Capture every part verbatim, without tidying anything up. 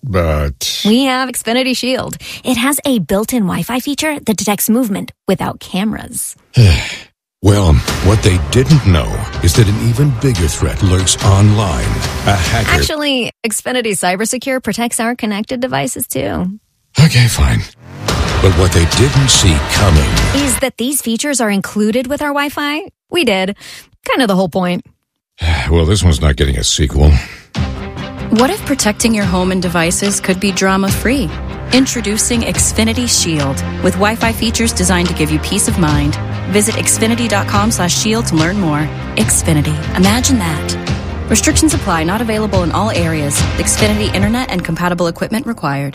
but... We have Xfinity Shield. It has a built-in Wi-Fi feature that detects movement without cameras. Well, what they didn't know is that an even bigger threat lurks online. A hacker... Actually, Xfinity CyberSecure protects our connected devices, too. Okay, fine. But what they didn't see coming... is that these features are included with our Wi-Fi. We did. Kind of the whole point. Well, this one's not getting a sequel. What if protecting your home and devices could be drama-free? Introducing Xfinity Shield with Wi-Fi features designed to give you peace of mind. Visit xfinity.com slash shield to learn more. Xfinity. Imagine that. Restrictions apply. Not available in all areas. Xfinity Internet and compatible equipment required.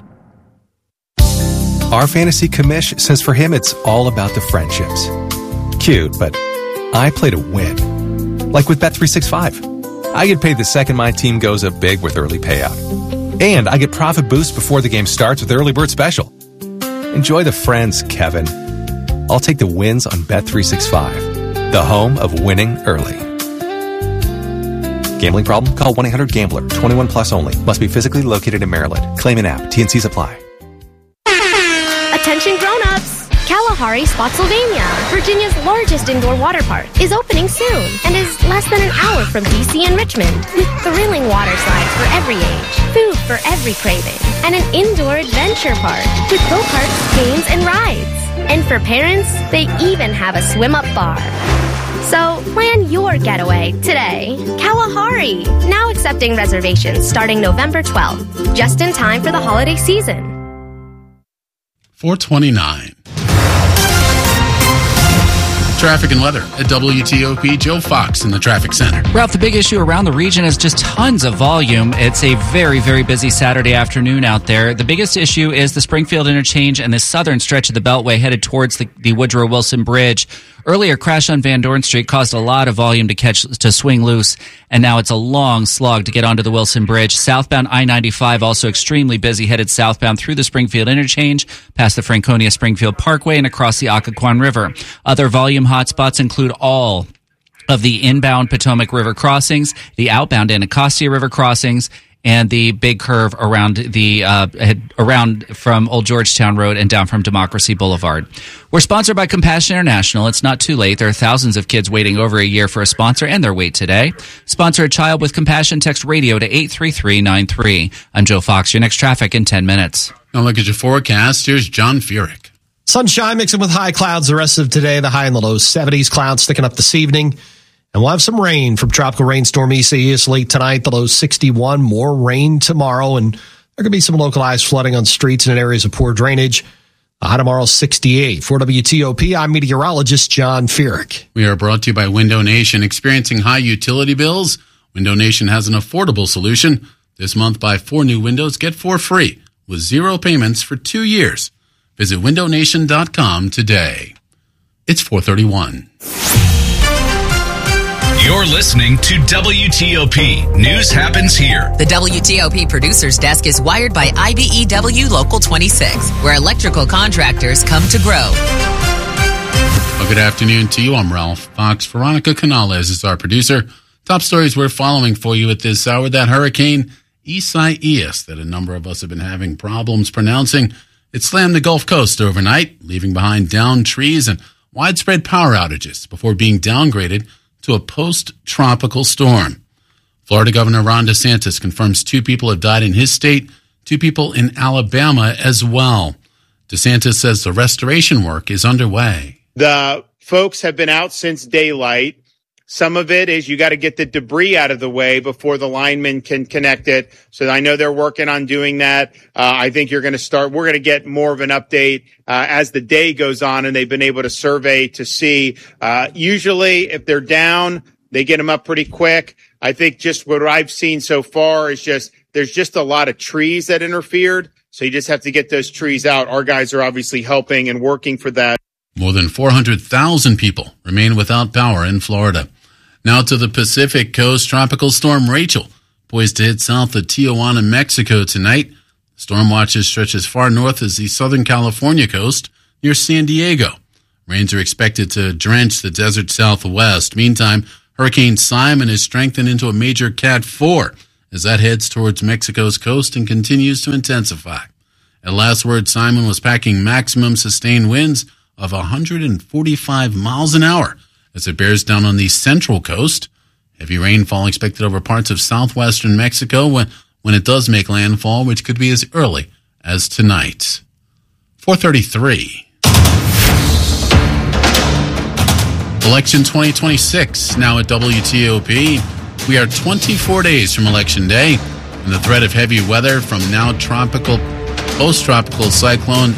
Our fantasy commish says for him it's all about the friendships. Cute, but I play to win. Like with Bet three sixty-five. I get paid the second my team goes up big with early payout. And I get profit boost before the game starts with Early Bird Special. Enjoy the friends, Kevin. I'll take the wins on Bet three sixty-five, the home of winning early. Gambling problem? Call one eight hundred gambler. twenty-one plus only. Must be physically located in Maryland. Claim an app. T N Cs apply. Attention grown-ups! Kalahari Spotsylvania, Virginia's largest indoor water park, is opening soon and is less than an hour from D C and Richmond, with thrilling water slides for every age, food for every craving, and an indoor adventure park with go-karts, games, and rides. And for parents, they even have a swim-up bar. So plan your getaway today. Kalahari, now accepting reservations starting November twelfth, just in time for the holiday season. four twenty-nine. Traffic and weather at W T O P. Joe Fox in the traffic center. Ralph, the big issue around the region is just tons of volume. It's a very, very busy Saturday afternoon out there. The biggest issue is the Springfield interchange and the southern stretch of the Beltway headed towards the, the Woodrow Wilson Bridge. Earlier, crash on Van Dorn Street caused a lot of volume to catch to swing loose, and now it's a long slog to get onto the Wilson Bridge. Southbound I ninety-five also extremely busy, headed southbound through the Springfield interchange, past the Franconia Springfield Parkway, and across the Occoquan River. Other volume hotspots include all of the inbound Potomac River crossings, the outbound Anacostia River crossings, and the big curve around the uh, around from Old Georgetown Road and down from Democracy Boulevard. We're sponsored by Compassion International. It's not too late. There are thousands of kids waiting over a year for a sponsor, and they're wait today. Sponsor a child with compassion. Text radio to eight three three nine three. I'm Joe Fox. Your next traffic in ten minutes. Now look at your forecast. Here's John Furyk. Sunshine mixing with high clouds the rest of today. The high in the low seventies. Clouds sticking up this evening. And we'll have some rain from tropical rainstorm Isaias late tonight, the low sixty-one. More rain tomorrow, and there could be some localized flooding on streets and in areas of poor drainage. The high tomorrow, sixty-eight. For W T O P, I'm meteorologist John Furyk. We are brought to you by Window Nation. Experiencing high utility bills? Window Nation has an affordable solution. This month, buy four new windows, get four free with zero payments for two years. Visit window nation dot com today. It's four thirty-one. You're listening to W T O P. News happens here. The W T O P producer's desk is wired by I B E W Local twenty-six, where electrical contractors come to grow. Well, good afternoon to you. I'm Ralph Fox. Veronica Canales is our producer. Top stories we're following for you at this hour. That hurricane Isaias that a number of us have been having problems pronouncing. It slammed the Gulf Coast overnight, leaving behind downed trees and widespread power outages before being downgraded to a post-tropical storm. Florida Governor Ron DeSantis confirms two people have died in his state, two people in Alabama as well. DeSantis says the restoration work is underway. The folks have been out since daylight. Some of it is you got to get the debris out of the way before the linemen can connect it. So I know they're working on doing that. Uh, I think you're going to start, we're going to get more of an update uh, as the day goes on, and they've been able to survey to see. Uh, usually if they're down, they get them up pretty quick. I think just what I've seen so far is just, there's just a lot of trees that interfered. So you just have to get those trees out. Our guys are obviously helping and working for that. More than four hundred thousand people remain without power in Florida. Now to the Pacific Coast. Tropical storm Rachel poised to hit south of Tijuana, Mexico tonight. Storm watches stretch as far north as the Southern California coast near San Diego. Rains are expected to drench the desert southwest. Meantime, Hurricane Simon is strengthened into a major Cat four as that heads towards Mexico's coast and continues to intensify. At last word, Simon was packing maximum sustained winds of one hundred forty-five miles an hour as it bears down on the central coast. Heavy rainfall expected over parts of southwestern Mexico when, when it does make landfall, which could be as early as tonight. four thirty-three. Election twenty twenty-six, now at W T O P. We are twenty-four days from Election Day, and the threat of heavy weather from now tropical, post-tropical cyclone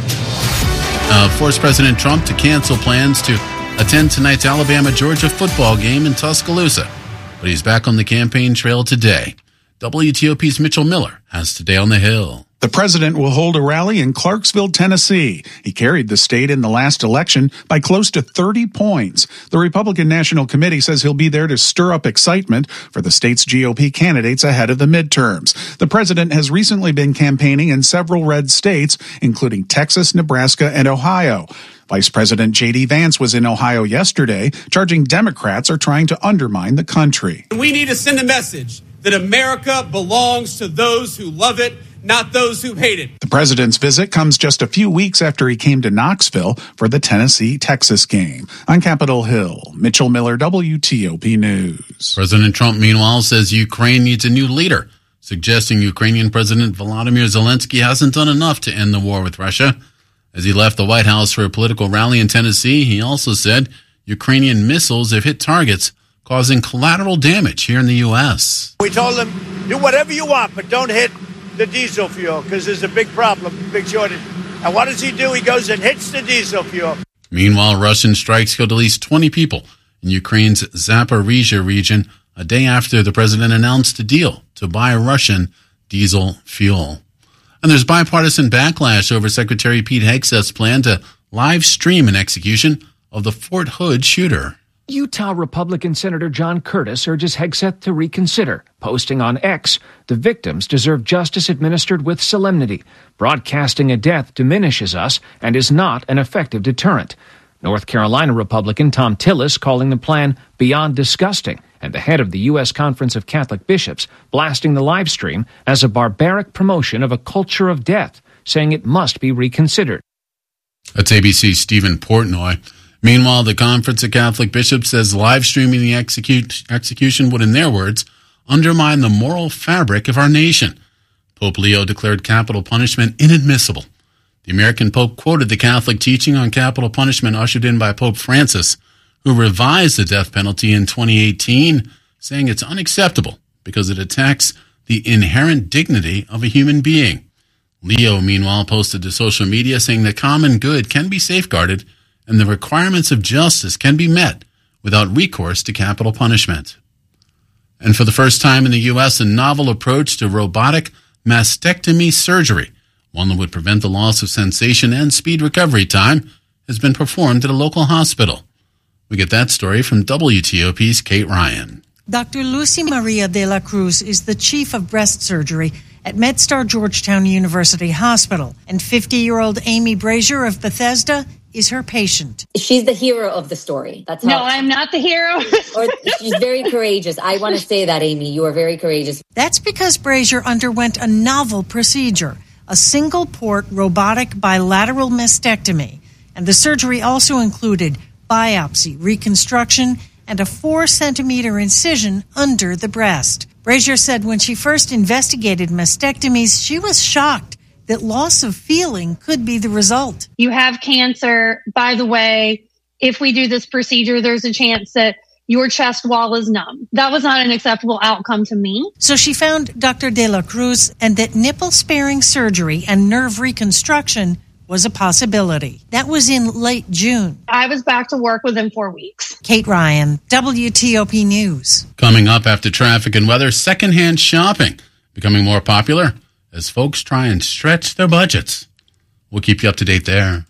uh, forced President Trump to cancel plans to attend tonight's Alabama-Georgia football game in Tuscaloosa. But he's back on the campaign trail today. W T O P's Mitchell Miller has Today on the Hill. The president will hold a rally in Clarksville, Tennessee. He carried the state in the last election by close to thirty points. The Republican National Committee says he'll be there to stir up excitement for the state's G O P candidates ahead of the midterms. The president has recently been campaigning in several red states, including Texas, Nebraska, and Ohio. Vice President J D Vance was in Ohio yesterday, charging Democrats are trying to undermine the country. We need to send a message that America belongs to those who love it, not those who hate it. The president's visit comes just a few weeks after he came to Knoxville for the Tennessee-Texas game. On Capitol Hill, Mitchell Miller, W T O P News. President Trump, meanwhile, says Ukraine needs a new leader, suggesting Ukrainian President Volodymyr Zelensky hasn't done enough to end the war with Russia. As he left the White House for a political rally in Tennessee, he also said Ukrainian missiles have hit targets, causing collateral damage here in the U S. We told them, do whatever you want, but don't hit the diesel fuel, because there's a big problem, big shortage. And what does he do? He goes and hits the diesel fuel. Meanwhile, Russian strikes killed at least twenty people in Ukraine's Zaporizhia region a day after the president announced a deal to buy Russian diesel fuel. And there's bipartisan backlash over Secretary Pete Hegseth's plan to live stream an execution of the Fort Hood shooter. Utah Republican Senator John Curtis urges Hegseth to reconsider, posting on X, "The victims deserve justice administered with solemnity. Broadcasting a death diminishes us and is not an effective deterrent." North Carolina Republican Tom Tillis calling the plan beyond disgusting, and the head of the U S Conference of Catholic Bishops blasting the live stream as a barbaric promotion of a culture of death, saying it must be reconsidered. That's A B C's Stephen Portnoy. Meanwhile, the Conference of Catholic Bishops says live streaming the execute, execution would, in their words, undermine the moral fabric of our nation. Pope Leo declared capital punishment inadmissible. The American Pope quoted the Catholic teaching on capital punishment ushered in by Pope Francis, who revised the death penalty in twenty eighteen, saying it's unacceptable because it attacks the inherent dignity of a human being. Leo, meanwhile, posted to social media saying the common good can be safeguarded and the requirements of justice can be met without recourse to capital punishment. And for the first time in the U S, a novel approach to robotic mastectomy surgery, one that would prevent the loss of sensation and speed recovery time, has been performed at a local hospital. We get that story from W T O P's Kate Ryan. Doctor Lucy Maria de la Cruz is the chief of breast surgery at MedStar Georgetown University Hospital, and fifty-year-old Amy Brazier of Bethesda is her patient. She's the hero of the story. That's how no, I'm not the hero. Or she's very courageous. I want to say that, Amy. You are very courageous. That's because Brazier underwent a novel procedure, a single-port robotic bilateral mastectomy, and the surgery also included biopsy, reconstruction, and a four-centimeter incision under the breast. Brazier said when she first investigated mastectomies, she was shocked that loss of feeling could be the result. You have cancer. By the way, if we do this procedure, there's a chance that your chest wall is numb. That was not an acceptable outcome to me. So she found Doctor De La Cruz, and that nipple-sparing surgery and nerve reconstruction was a possibility. That was in late June. I was back to work within four weeks. Kate Ryan, W T O P News. Coming up after traffic and weather, secondhand shopping becoming more popular as folks try and stretch their budgets. We'll keep you up to date there.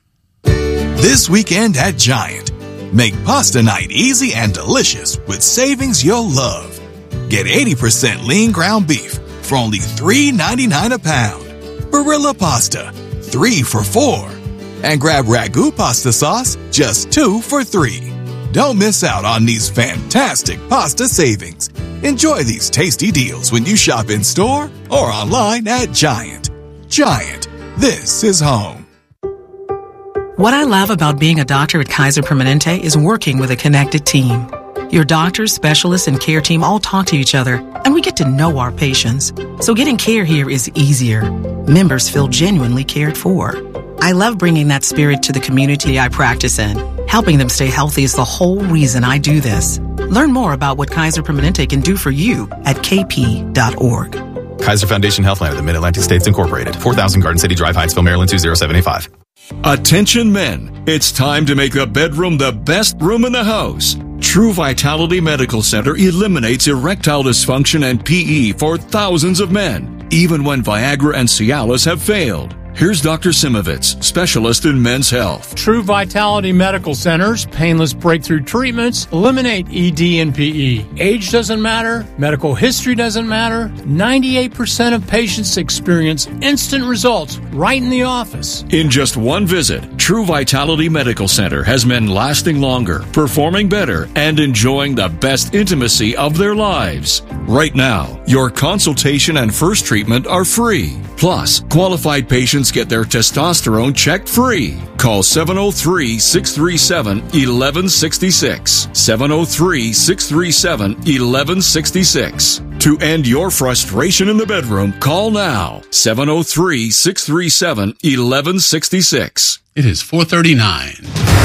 This weekend at Giant, make pasta night easy and delicious with savings you'll love. Get eighty percent lean ground beef for only three ninety-nine a pound. Barilla pasta, three for four. And grab Ragu pasta sauce, just two for three. Don't miss out on these fantastic pasta savings. Enjoy these tasty deals when you shop in store or online at Giant. Giant, this is home. What I love about being a doctor at Kaiser Permanente is working with a connected team. Your doctors, specialists, and care team all talk to each other, and we get to know our patients. So getting care here is easier. Members feel genuinely cared for. I love bringing that spirit to the community I practice in. Helping them stay healthy is the whole reason I do this. Learn more about what Kaiser Permanente can do for you at k p dot org. Kaiser Foundation Healthline of the Mid-Atlantic States Incorporated. four thousand Garden City Drive, Hyattsville, Maryland, two zero seven eight five. Attention men, it's time to make the bedroom the best room in the house. True Vitality Medical Center eliminates erectile dysfunction and P E for thousands of men, even when Viagra and Cialis have failed. Here's Doctor Simovitz, specialist in men's health. True Vitality Medical Center's painless breakthrough treatments eliminate E D and P E. Age doesn't matter. Medical history doesn't matter. ninety-eight percent of patients experience instant results right in the office. In just one visit, True Vitality Medical Center has men lasting longer, performing better, and enjoying the best intimacy of their lives. Right now, your consultation and first treatment are free. Plus, qualified patients get their testosterone checked free. Call seven oh three, six three seven, one one six six. seven oh three, six three seven, one one six six. To end your frustration in the bedroom, call now. seven oh three, six three seven, one one six six. It is four thirty-nine.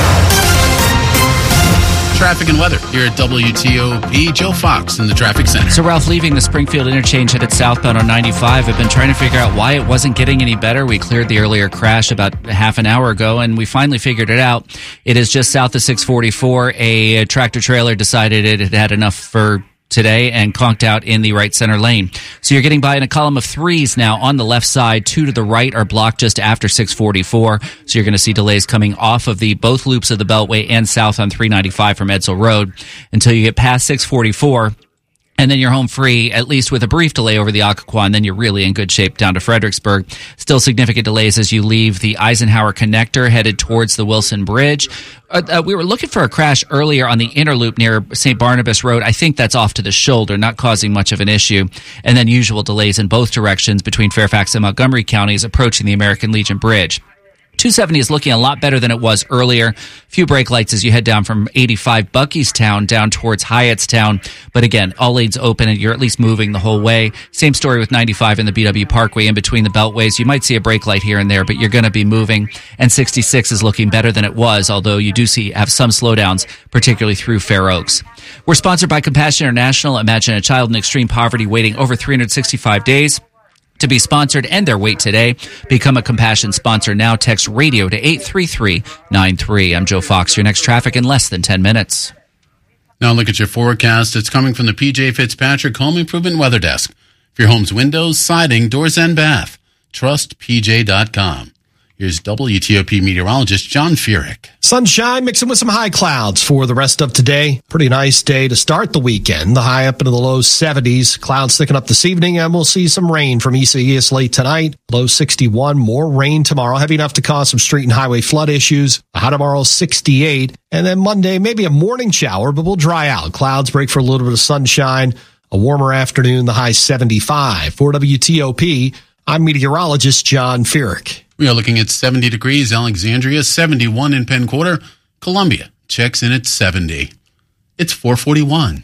Traffic and weather here at W T O P. Joe Fox in the traffic center. So, Ralph, leaving the Springfield interchange headed southbound on ninety-five, I've been trying to figure out why it wasn't getting any better. We cleared the earlier crash about half an hour ago, and we finally figured it out. It is just south of six forty-four. A tractor trailer decided it had had enough for today and conked out in the right center lane. So you're getting by in a column of threes now on the left side. Two to the right are blocked just after six forty-four. So you're going to see delays coming off of the both loops of the Beltway and south on three ninety-five from Edsall Road until you get past six forty-four. And then you're home free, at least with a brief delay over the Occoquan, and then you're really in good shape down to Fredericksburg. Still significant delays as you leave the Eisenhower connector headed towards the Wilson Bridge. Uh, uh, we were looking for a crash earlier on the inner loop near Saint Barnabas Road. I think that's off to the shoulder, not causing much of an issue. And then usual delays in both directions between Fairfax and Montgomery counties approaching the American Legion Bridge. two seventy is looking a lot better than it was earlier. Few brake lights as you head down from eighty-five Buckystown down towards Hyattstown. But again, all lanes open and you're at least moving the whole way. Same story with ninety-five and the B W Parkway in between the beltways. You might see a brake light here and there, but you're going to be moving. And sixty-six is looking better than it was, although you do see have some slowdowns, particularly through Fair Oaks. We're sponsored by Compassion International. Imagine a child in extreme poverty waiting over three hundred sixty-five days. To be sponsored and their wait today. Become a Compassion sponsor now. Text radio to eight three three nine three. I'm Joe Fox. Your next traffic in less than ten minutes. Now look at your forecast. It's coming from the P J Fitzpatrick Home Improvement Weather Desk. For your home's windows, siding, doors, and bath, trust P J dot com. Here's W T O P meteorologist John Furyk. Sunshine mixing with some high clouds for the rest of today. Pretty nice day to start the weekend. The high up into the low seventies. Clouds thickening up this evening, and we'll see some rain from east to east late tonight. Low sixty-one. More rain tomorrow. Heavy enough to cause some street and highway flood issues. The high tomorrow sixty-eight. And then Monday, maybe a morning shower, but we'll dry out. Clouds break for a little bit of sunshine. A warmer afternoon. The high seventy-five. For W T O P, I'm meteorologist John Furyk. We are looking at seventy degrees. Alexandria, seventy-one in Penn Quarter. Columbia checks in at seventy. It's four forty-one.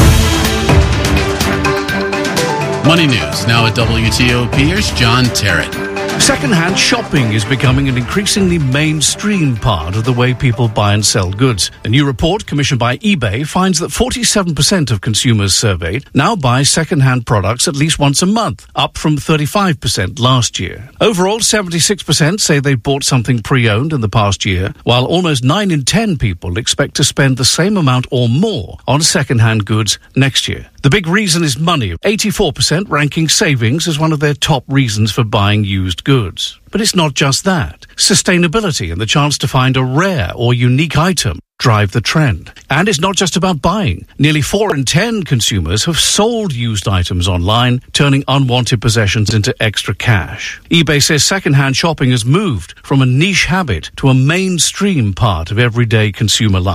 Money news now at W T O P. Here's John Terrett. Second-hand shopping is becoming an increasingly mainstream part of the way people buy and sell goods. A new report commissioned by eBay finds that forty-seven percent of consumers surveyed now buy second-hand products at least once a month, up from thirty-five percent last year. Overall, seventy-six percent say they bought something pre-owned in the past year, while almost nine in ten people expect to spend the same amount or more on second-hand goods next year. The big reason is money, eighty-four percent ranking savings as one of their top reasons for buying used goods. But it's not just that. Sustainability and the chance to find a rare or unique item drive the trend. And it's not just about buying. Nearly four in ten consumers have sold used items online, turning unwanted possessions into extra cash. eBay says second-hand shopping has moved from a niche habit to a mainstream part of everyday consumer life.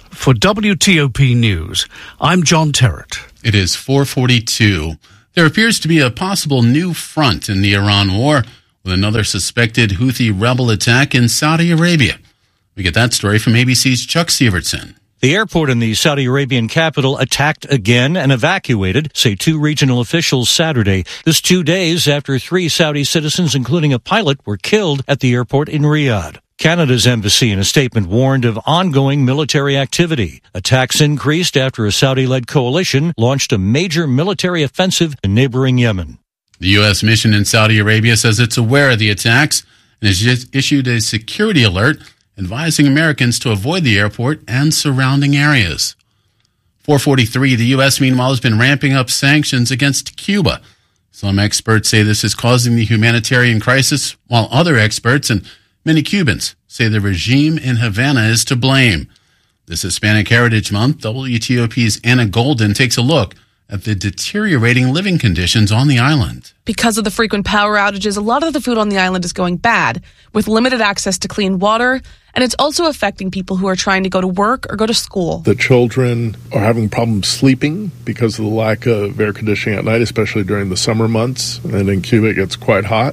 For W T O P News, I'm John Terrett. It is four forty-two. There appears to be a possible new front in the Iran war with another suspected Houthi rebel attack in Saudi Arabia. We get that story from A B C's Chuck Sievertson. The airport in the Saudi Arabian capital attacked again and evacuated, say two regional officials Saturday. This two days after three Saudi citizens, including a pilot, were killed at the airport in Riyadh. Canada's embassy in a statement warned of ongoing military activity. Attacks increased after a Saudi-led coalition launched a major military offensive in neighboring Yemen. The U S mission in Saudi Arabia says it's aware of the attacks and has just issued a security alert advising Americans to avoid the airport and surrounding areas. four forty-three, the U S, meanwhile, has been ramping up sanctions against Cuba. Some experts say this is causing the humanitarian crisis, while other experts and many Cubans say the regime in Havana is to blame. This Hispanic Heritage Month, W T O P's Anna Golden takes a look at the deteriorating living conditions on the island. Because of the frequent power outages, a lot of the food on the island is going bad, with limited access to clean water, and it's also affecting people who are trying to go to work or go to school. The children are having problems sleeping because of the lack of air conditioning at night, especially during the summer months, and in Cuba it gets quite hot.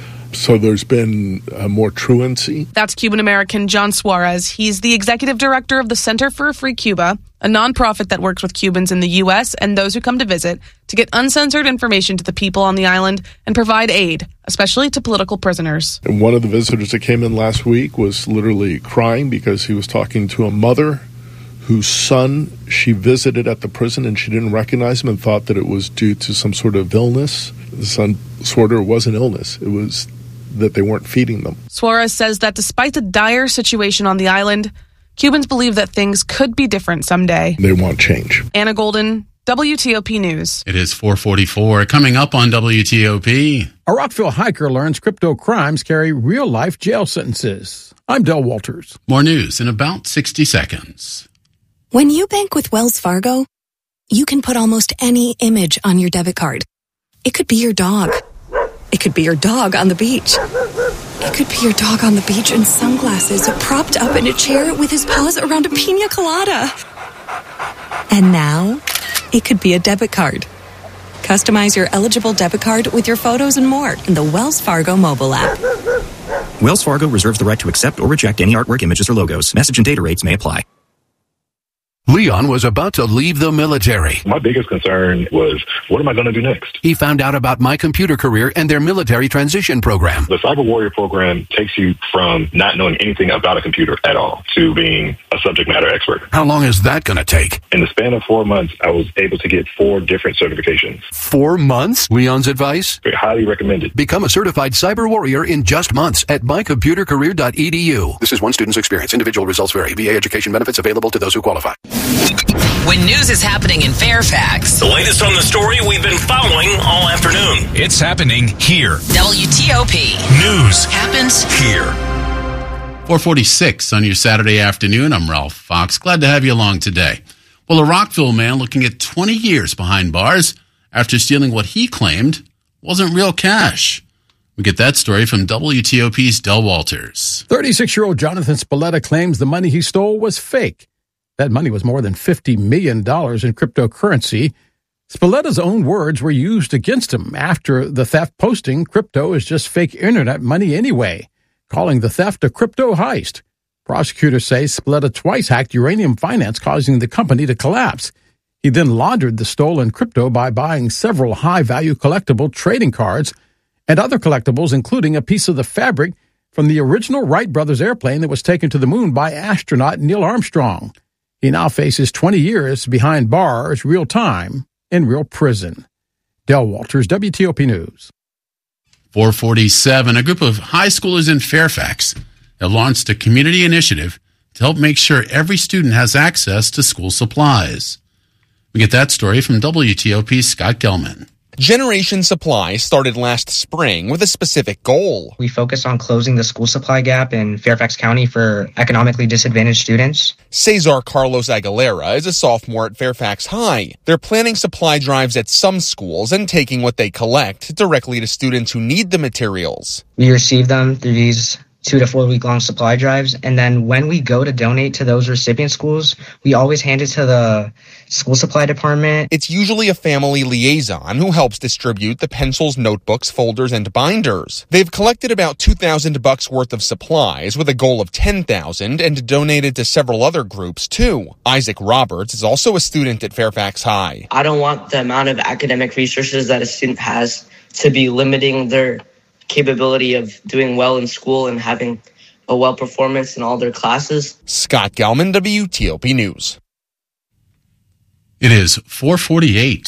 So there's been uh, more truancy. That's Cuban-American John Suarez. He's the executive director of the Center for a Free Cuba, a nonprofit that works with Cubans in the U S and those who come to visit to get uncensored information to the people on the island and provide aid, especially to political prisoners. And one of the visitors that came in last week was literally crying because he was talking to a mother whose son she visited at the prison, and she didn't recognize him and thought that it was due to some sort of illness. The son sort of was an illness. It was that they weren't feeding them. Suarez says that despite the dire situation on the island, Cubans believe that things could be different someday. They want change. Anna Golden, W T O P News. It is four forty-four. Coming up on W T O P. A Rockville hiker learns crypto crimes carry real-life jail sentences. I'm Del Walters. More news in about sixty seconds. When you bank with Wells Fargo, you can put almost any image on your debit card. It could be your dog. It could be your dog on the beach. It could be your dog on the beach in sunglasses, propped up in a chair with his paws around a pina colada. And now, it could be a debit card. Customize your eligible debit card with your photos and more in the Wells Fargo mobile app. Wells Fargo reserves the right to accept or reject any artwork, images, or logos. Message and data rates may apply. Leon was about to leave the military. My biggest concern was, what am I going to do next? He found out about My Computer Career and their military transition program. The Cyber Warrior program takes you from not knowing anything about a computer at all to being a subject matter expert. How long is that going to take? In the span of four months, I was able to get four different certifications. Four months? Leon's advice? Very highly recommended. Become a certified cyber warrior in just months at my computer career dot e d u. This is one student's experience. Individual results vary. V A education benefits available to those who qualify. When news is happening in Fairfax, the latest on the story we've been following all afternoon. It's happening here. W T O P News happens here. four forty-six on your Saturday afternoon. I'm Ralph Fox. Glad to have you along today. Well, a Rockville man looking at twenty years behind bars after stealing what he claimed wasn't real cash. We get that story from W T O P's Del Walters. thirty-six-year-old Jonathan Spalletta claims the money he stole was fake. That money was more than fifty million dollars in cryptocurrency. Spalletta's own words were used against him after the theft, posting crypto is just fake internet money anyway, calling the theft a crypto heist. Prosecutors say Spalletta twice hacked Uranium Finance, causing the company to collapse. He then laundered the stolen crypto by buying several high-value collectible trading cards and other collectibles, including a piece of the fabric from the original Wright brothers airplane that was taken to the moon by astronaut Neil Armstrong. He now faces twenty years behind bars, real time, in real prison. Del Walters, W T O P News. four forty-seven, a group of high schoolers in Fairfax have launched a community initiative to help make sure every student has access to school supplies. We get that story from W T O P's Scott Gelman. Generation Supply started last spring with a specific goal. We focus on closing the school supply gap in Fairfax County for economically disadvantaged students. Cesar Carlos Aguilera is a sophomore at Fairfax High. They're planning supply drives at some schools and taking what they collect directly to students who need the materials. We receive them through these two to four week long supply drives. And then when we go to donate to those recipient schools, we always hand it to the school supply department. It's usually a family liaison who helps distribute the pencils, notebooks, folders, and binders. They've collected about two thousand bucks worth of supplies with a goal of ten thousand and donated to several other groups too. Isaac Roberts is also a student at Fairfax High. I don't want the amount of academic resources that a student has to be limiting their capability of doing well in school and having a well performance in all their classes. Scott Gelman, W T O P News. It is four forty-eight.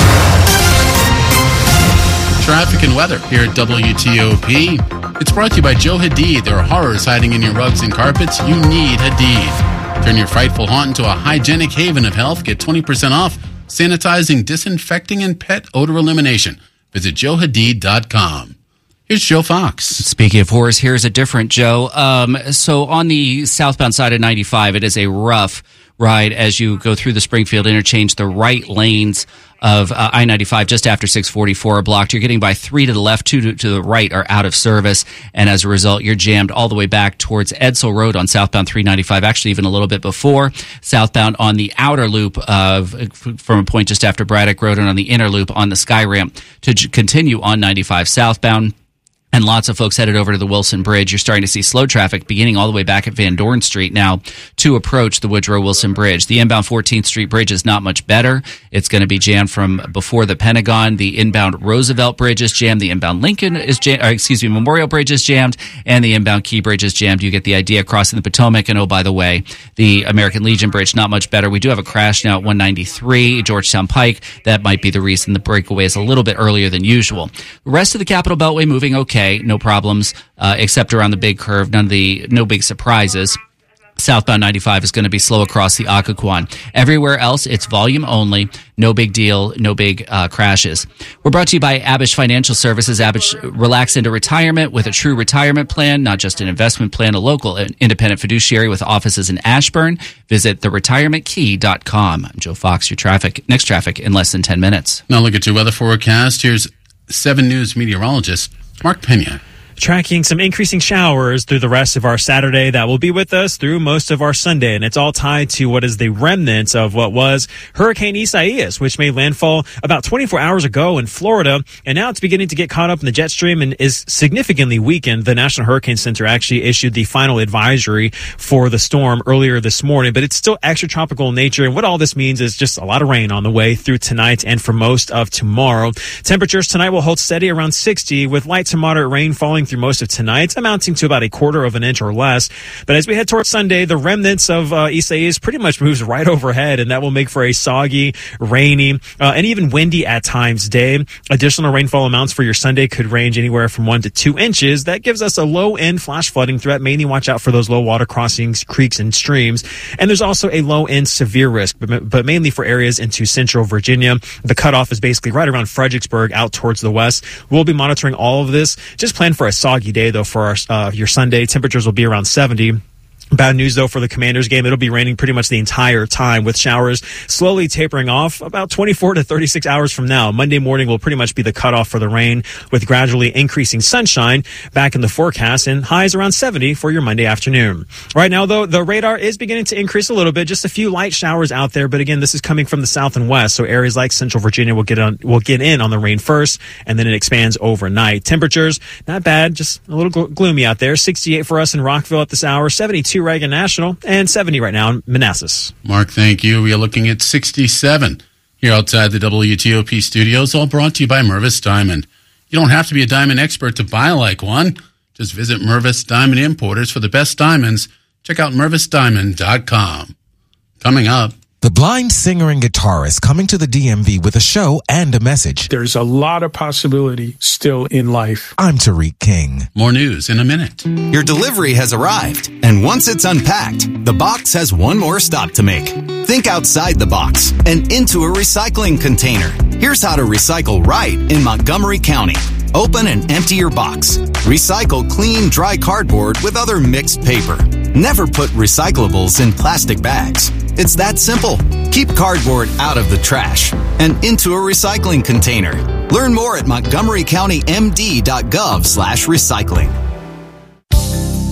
Traffic and weather here at W T O P. It's brought to you by Joe Hadid. There are horrors hiding in your rugs and carpets. You need Hadid. Turn your frightful haunt into a hygienic haven of health. Get twenty percent off sanitizing, disinfecting, and pet odor elimination. Visit joe hadid dot com. Here's Joe Fox. Speaking of horrors, here's a different Joe. Um, so on the southbound side of ninety-five, it is a rough ride as you go through the Springfield interchange. The right lanes of uh, I ninety-five just after six forty-four are blocked. You're getting by three to the left, two to, to the right are out of service. And as a result, you're jammed all the way back towards Edsall Road on southbound three ninety-five, actually even a little bit before. Southbound on the outer loop of from a point just after Braddock Road, and on the inner loop on the Sky Ramp to j- continue on ninety-five southbound. And lots of folks headed over to the Wilson Bridge. You're starting to see slow traffic beginning all the way back at Van Dorn Street now to approach the Woodrow Wilson Bridge. The inbound fourteenth Street Bridge is not much better. It's going to be jammed from before the Pentagon. The inbound Roosevelt Bridge is jammed. The inbound Lincoln is jammed. Or excuse me, Memorial Bridge is jammed. And the inbound Key Bridge is jammed. You get the idea. Crossing the Potomac. And oh, by the way, the American Legion Bridge, not much better. We do have a crash now at one ninety-three, Georgetown Pike. That might be the reason the breakaway is a little bit earlier than usual. The rest of the Capital Beltway moving okay. No problems, uh, except around the big curve. None of the, no big surprises. Southbound ninety-five is going to be slow across the Occoquan. Everywhere else, it's volume only. No big deal. No big uh, crashes. We're brought to you by Abish Financial Services. Abish, relax into retirement with a true retirement plan, not just an investment plan, a local independent fiduciary with offices in Ashburn. Visit the retirement key dot com. I'm Joe Fox, your traffic, next traffic in less than ten minutes. Now look at your weather forecast. Here's seven News meteorologist Mark Pena. Tracking some increasing showers through the rest of our Saturday that will be with us through most of our Sunday. And it's all tied to what is the remnants of what was Hurricane Isaias, which made landfall about twenty-four hours ago in Florida. And now it's beginning to get caught up in the jet stream and is significantly weakened. The National Hurricane Center actually issued the final advisory for the storm earlier this morning, but it's still extratropical in nature. And what all this means is just a lot of rain on the way through tonight and for most of tomorrow. Temperatures tonight will hold steady around sixty with light to moderate rain falling through most of tonight, amounting to about a quarter of an inch or less. But as we head towards Sunday, the remnants of uh, Isaias pretty much moves right overhead, and that will make for a soggy, rainy, uh, and even windy at times day. Additional rainfall amounts for your Sunday could range anywhere from one to two inches. That gives us a low-end flash flooding threat. Mainly watch out for those low water crossings, creeks, and streams. And there's also a low-end severe risk, but, but mainly for areas into central Virginia. The cutoff is basically right around Fredericksburg out towards the west. We'll be monitoring all of this. Just plan for a soggy day, though, for our, uh, your Sunday. Temperatures will be around seventy. Bad news, though, for the Commanders game. It'll be raining pretty much the entire time, with showers slowly tapering off about twenty-four to thirty-six hours from now. Monday morning will pretty much be the cutoff for the rain, with gradually increasing sunshine back in the forecast and highs around seventy for your Monday afternoon. Right now, though, the radar is beginning to increase a little bit. Just a few light showers out there, but again, this is coming from the south and west, so areas like central Virginia will get on, will get in on the rain first, and then it expands overnight. Temperatures, not bad, just a little gl- gloomy out there. sixty-eight for us in Rockville at this hour, seventy-two Reagan National, and seventy right now in Manassas. Mark, thank you. We are looking at sixty-seven here outside the W T O P studios, all brought to you by Mervis Diamond. You don't have to be a diamond expert to buy like one. Just visit Mervis Diamond Importers for the best diamonds. Check out mervis diamond dot com. Coming up, the blind singer and guitarist coming to the D M V with a show and a message. There's a lot of possibility still in life. I'm Tariq King. More news in a minute. Your delivery has arrived, and once it's unpacked, the box has one more stop to make. Think outside the box and into a recycling container. Here's how to recycle right in Montgomery County. Open and empty your box. Recycle clean, dry cardboard with other mixed paper. Never put recyclables in plastic bags. It's that simple. Keep cardboard out of the trash and into a recycling container. Learn more at montgomery county m d dot gov slash recycling.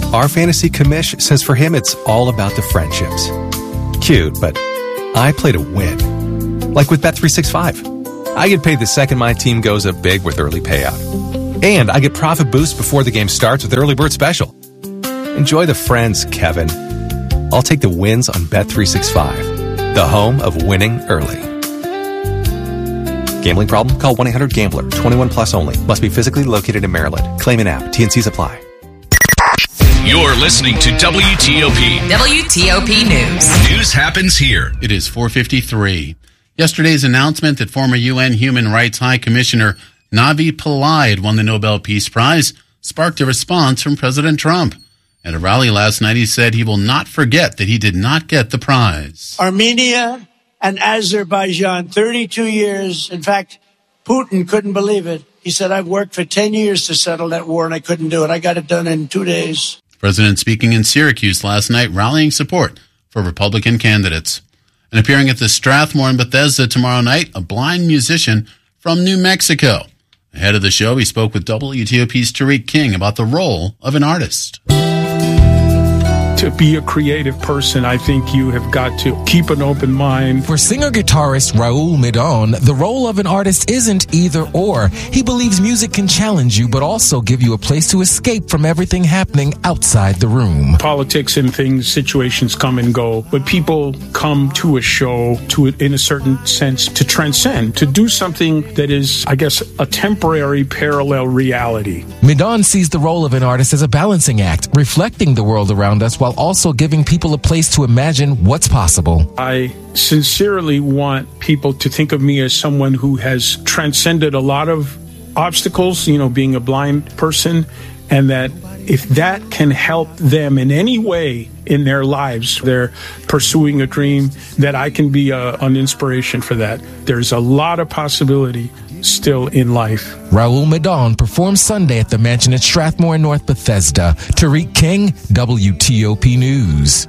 Our fantasy commish says for him it's all about the friendships. Cute, but I play to win. Like with Bet three sixty-five. I get paid the second my team goes up big with early payout. And I get profit boost before the game starts with Early Bird Special. Enjoy the friends, Kevin. I'll take the wins on Bet three sixty-five, the home of winning early. Gambling problem? Call one eight hundred gambler. twenty-one plus only. Must be physically located in Maryland. Claim an app. T N Cs apply. You're listening to W T O P. W T O P News. News happens here. It is four fifty-three. Yesterday's announcement that former U N Human Rights High Commissioner Navi Pillay had won the Nobel Peace Prize sparked a response from President Trump. At a rally last night, he said he will not forget that he did not get the prize. Armenia and Azerbaijan, thirty-two years. In fact, Putin couldn't believe it. He said, I've worked for ten years to settle that war, and I couldn't do it. I got it done in two days. President speaking in Syracuse last night, rallying support for Republican candidates. And appearing at the Strathmore in Bethesda tomorrow night, a blind musician from New Mexico. Ahead of the show, he spoke with W T O P's Tariq King about the role of an artist. To be a creative person, I think you have got to keep an open mind. For singer-guitarist Raul Midon, the role of an artist isn't either or. He believes music can challenge you, but also give you a place to escape from everything happening outside the room. Politics and things, situations come and go, but people come to a show to, in a certain sense, to transcend, to do something that is, I guess, a temporary parallel reality. Midon sees the role of an artist as a balancing act, reflecting the world around us while also giving people a place to imagine what's possible. I sincerely want people to think of me as someone who has transcended a lot of obstacles, you know, being a blind person, and that if that can help them in any way in their lives, they're pursuing a dream, that I can be a, an inspiration for that. There's a lot of possibility still in life. Raul Midon performs Sunday at the Mansion at Strathmore in North Bethesda. Tariq King, W T O P News.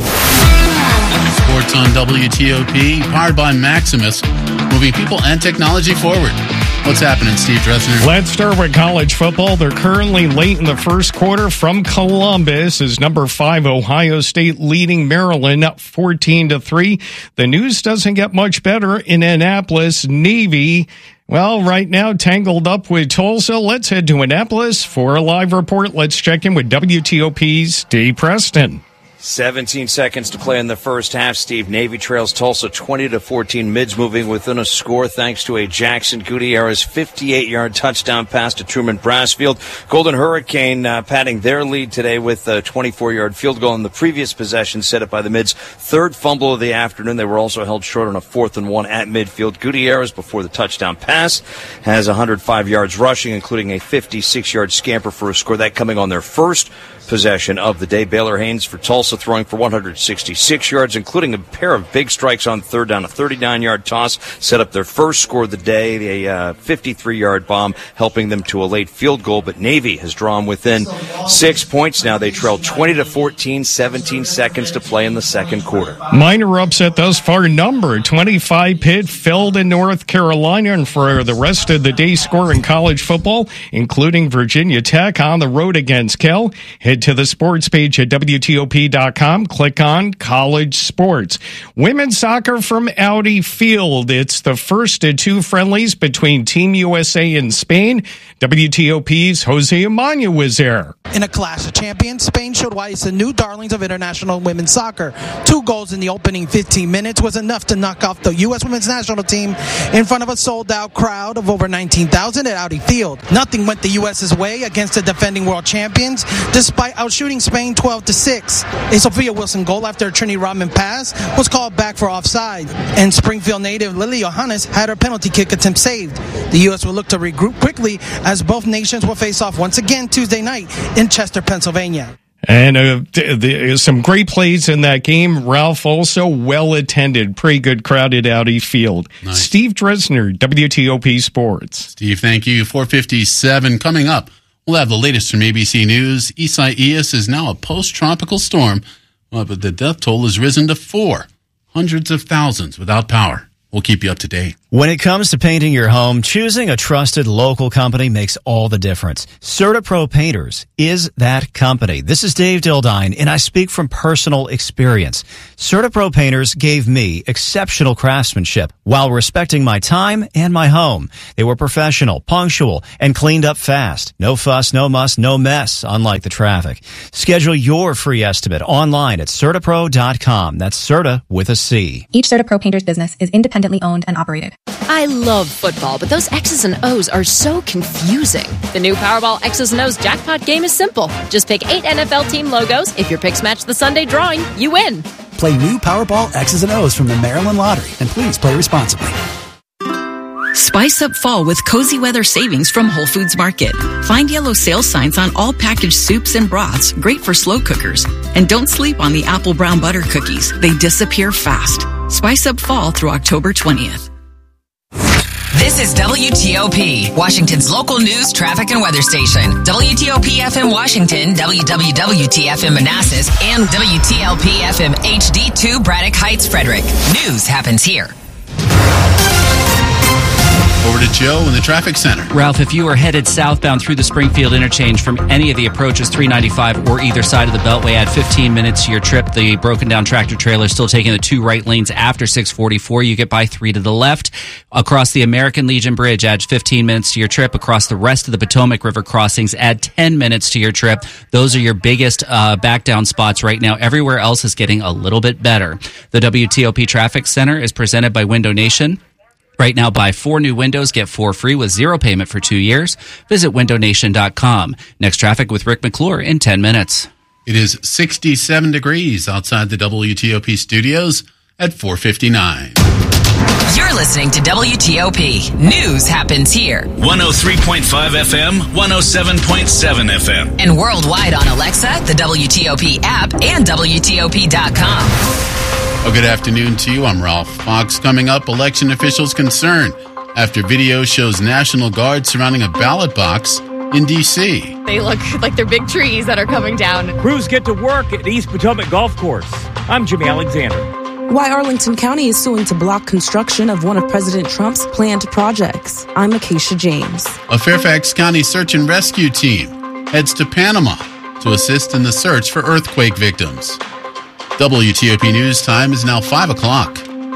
Sports on W T O P, powered by Maximus, moving people and technology forward. What's happening, Steve Dressner? Let's start with college football. They're currently late in the first quarter from Columbus as number five Ohio State leading Maryland up fourteen to three. The news doesn't get much better in Annapolis. Navy, well, right now tangled up with Tulsa. Let's head to Annapolis for a live report. Let's check in with W T O P's Dave Preston. seventeen seconds to play in the first half. Steve, Navy trails Tulsa twenty to fourteen. Mids moving within a score thanks to a Jackson Gutierrez fifty-eight-yard touchdown pass to Truman Brassfield. Golden Hurricane uh, padding their lead today with a twenty-four-yard field goal in the previous possession set up by the Mids. Third fumble of the afternoon. They were also held short on a fourth and one at midfield. Gutierrez, before the touchdown pass, has one hundred five yards rushing, including a fifty-six-yard scamper for a score. That coming on their first possession of the day. Baylor Haynes for Tulsa throwing for one hundred sixty-six yards, including a pair of big strikes on third down. A thirty-nine-yard toss set up their first score of the day, a uh, fifty-three-yard bomb helping them to a late field goal. But Navy has drawn within six points now. They trail twenty to fourteen, seventeen seconds to play in the second quarter. Minor upset thus far. Number twenty-five Pitt filled in North Carolina, and for the rest of the day score in college football, including Virginia Tech on the road against Cal. Head to the sports page at W T O P dot com. Click on college sports. Women's soccer from Audi Field. It's the first of two friendlies between Team U S A and Spain. W T O P's Jose Amanya was there. In a clash of champions, Spain showed why it's the new darlings of international women's soccer. Two goals in the opening fifteen minutes was enough to knock off the U S women's national team in front of a sold-out crowd of over nineteen thousand at Audi Field. Nothing went the U S's way against the defending world champions, despite outshooting Spain twelve to six. A Sophia Wilson goal after a Trini Rodman pass was called back for offside, and Springfield native Lily Johannes had her penalty kick attempt saved. The U S will look to regroup quickly as both nations will face off once again Tuesday night in Chester, Pennsylvania. And uh, th- th- some great plays in that game. Ralph, also well attended, pretty good crowded Audi Field. Nice. Steve Dresner, W T O P Sports. Steve, thank you. four fifty-seven coming up. We'll have the latest from A B C News. Isaias is now a post-tropical storm, well, but the death toll has risen to four. Hundreds of thousands without power. We'll keep you up to date. When it comes to painting your home, choosing a trusted local company makes all the difference. CertaPro Painters is that company. This is Dave Dildine, and I speak from personal experience. CertaPro Painters gave me exceptional craftsmanship while respecting my time and my home. They were professional, punctual, and cleaned up fast. No fuss, no muss, no mess, unlike the traffic. Schedule your free estimate online at CertaPro dot com. That's Certa with a C. Each CertaPro Painters business is independently owned and operated. I love football, but those X's and O's are so confusing. The new Powerball X's and O's jackpot game is simple. Just pick eight N F L team logos. If your picks match the Sunday drawing, you win. Play new Powerball X's and O's from the Maryland Lottery, and please play responsibly. Spice up fall with cozy weather savings from Whole Foods Market. Find yellow sale signs on all packaged soups and broths, great for slow cookers. And don't sleep on the apple brown butter cookies. They disappear fast. Spice up fall through October twentieth. This is W T O P, Washington's local news, traffic, and weather station. W T O P F M Washington, W W W T F M Manassas, and W T L P F M H D two Braddock Heights, Frederick. News happens here. Over to Joe in the traffic center. Ralph, if you are headed southbound through the Springfield interchange from any of the approaches, three ninety-five or either side of the Beltway, add fifteen minutes to your trip. The broken down tractor trailer is still taking the two right lanes after six forty-four. You get by three to the left. Across the American Legion Bridge, add fifteen minutes to your trip. Across the rest of the Potomac River crossings, add ten minutes to your trip. Those are your biggest uh, back down spots right now. Everywhere else is getting a little bit better. The W T O P Traffic Center is presented by Window Nation. Right now, buy four new windows, get four free with zero payment for two years. Visit window nation dot com. Next traffic with Rick McClure in ten minutes. It is sixty-seven degrees outside the W T O P studios at four fifty-nine. You're listening to W T O P. News happens here. one oh three point five F M, one oh seven point seven F M. And worldwide on Alexa, the W T O P app, and W T O P dot com. Well, good afternoon to you. I'm Ralph Fox. Coming up, election officials concerned after video shows National Guard surrounding a ballot box in D C. They look like they're big trees that are coming down. Crews get to work at East Potomac Golf Course. I'm Jimmy Alexander. Why Arlington County is suing to block construction of one of President Trump's planned projects. I'm Acacia James. A Fairfax County search and rescue team heads to Panama to assist in the search for earthquake victims. W T O P News time is now five o'clock.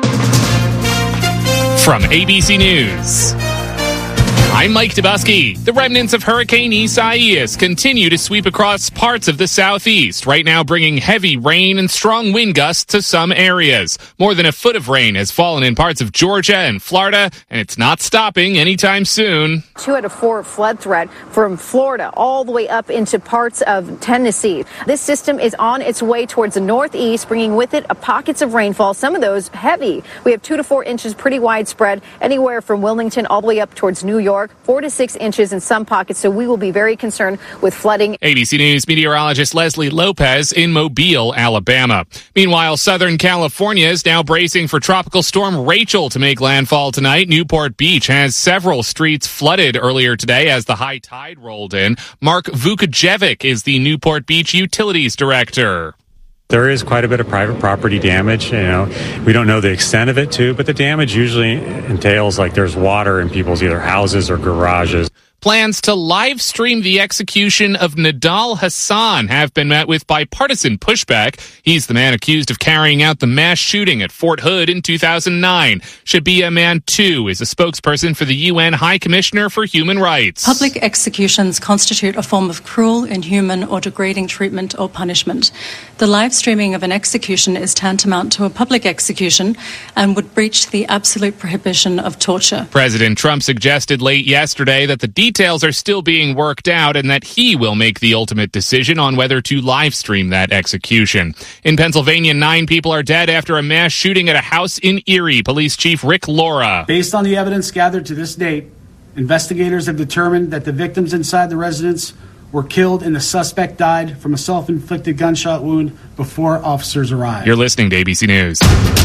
From A B C News, I'm Mike Dubusky. The remnants of Hurricane Isaias continue to sweep across parts of the southeast, right now bringing heavy rain and strong wind gusts to some areas. More than a foot of rain has fallen in parts of Georgia and Florida, and it's not stopping anytime soon. Two out of four flood threat from Florida all the way up into parts of Tennessee. This system is on its way towards the northeast, bringing with it a pockets of rainfall, some of those heavy. We have two to four inches pretty widespread, anywhere from Wilmington all the way up towards New York. Four to six inches in some pockets, so we will be very concerned with flooding. A B C News meteorologist Leslie Lopez in Mobile, Alabama. Meanwhile, Southern California is now bracing for Tropical Storm Rachel to make landfall tonight. Newport Beach has several streets flooded earlier today as the high tide rolled in. Mark Vukajevic is the Newport Beach Utilities Director. There is quite a bit of private property damage. You know, we don't know the extent of it too, but the damage usually entails like there's water in people's either houses or garages. Plans to live stream the execution of Nidal Hassan have been met with bipartisan pushback. He's the man accused of carrying out the mass shooting at Fort Hood in two thousand nine. Shabia Mantou is a spokesperson for the U N High Commissioner for Human Rights. Public executions constitute a form of cruel, inhuman, or degrading treatment or punishment. The live streaming of an execution is tantamount to a public execution and would breach the absolute prohibition of torture. President Trump suggested late yesterday that the details are still being worked out and that he will make the ultimate decision on whether to live stream that execution. In Pennsylvania, nine people are dead after a mass shooting at a house in Erie. Police Chief Rick Laura. Based on the evidence gathered to this date, investigators have determined that the victims inside the residence were killed and the suspect died from a self-inflicted gunshot wound before officers arrived. You're listening to A B C News.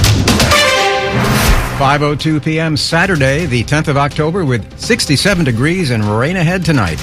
five oh two p.m. Saturday, the tenth of October, with sixty-seven degrees and rain ahead tonight.